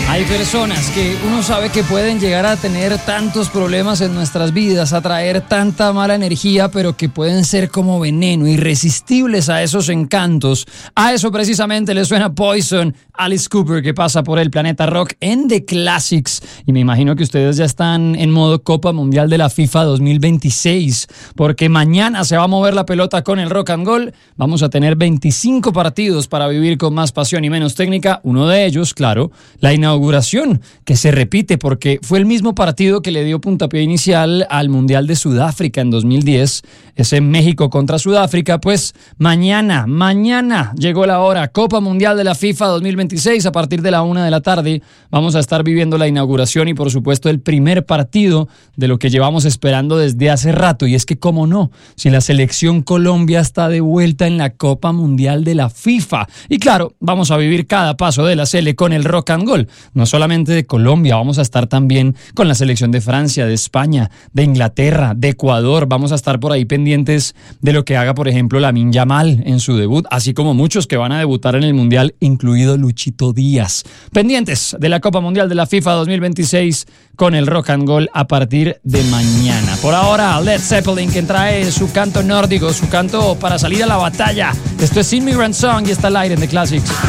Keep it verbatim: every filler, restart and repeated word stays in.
Hay personas que uno sabe que pueden llegar a tener tantos problemas en nuestras vidas, a traer tanta mala energía, pero que pueden ser como veneno, irresistibles a esos encantos. A eso precisamente le suena Poison, Alice Cooper, que pasa por el Planeta Rock en The Classics. Y me imagino que ustedes ya están en modo Copa Mundial de la FIFA dos mil veintiséis, porque mañana se va a mover la pelota con el Rock and Gold. Vamos a tener veinticinco partidos para vivir con más pasión y menos técnica. Uno de ellos, claro, la inauguración que se repite porque fue el mismo partido que le dio puntapié inicial al Mundial de Sudáfrica en dos mil diez, ese México contra Sudáfrica. Pues mañana, mañana llegó la hora, Copa Mundial de la FIFA dos mil veintiséis, a partir de la una de la tarde vamos a estar viviendo la inauguración y por supuesto el primer partido de lo que llevamos esperando desde hace rato, y es que cómo no, si la selección Colombia está de vuelta en la Copa Mundial de la FIFA, y claro, vamos a vivir cada paso de la Sele con el Rock and Gold. No solamente de Colombia, vamos a estar también con la selección de Francia, de España, de Inglaterra, de Ecuador. Vamos a estar por ahí pendientes de lo que haga, por ejemplo, Lamine Yamal en su debut, así como muchos que van a debutar en el Mundial, incluido Luchito Díaz. Pendientes de la Copa Mundial de la FIFA dos mil veintiséis con el Rock and Gold a partir de mañana. Por ahora, Led Zeppelin, que trae su canto nórdico, su canto para salir a la batalla. Esto es Immigrant Song y está al aire en The Classics.